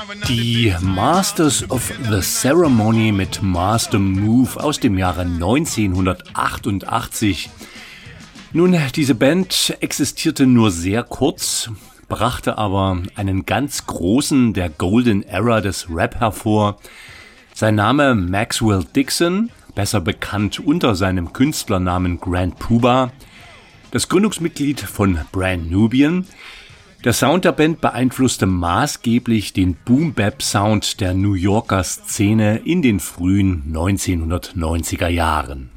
Die Masters of the Ceremony mit Master Move aus dem Jahre 1988. Nun, diese Band existierte nur sehr kurz, brachte aber einen ganz großen der Golden Era des Rap hervor. Sein Name Maxwell Dixon, besser bekannt unter seinem Künstlernamen Grand Puba, das Gründungsmitglied von Brand Nubian. Der Sound der Band beeinflusste maßgeblich den Boom-Bap-Sound der New Yorker Szene in den frühen 1990er Jahren.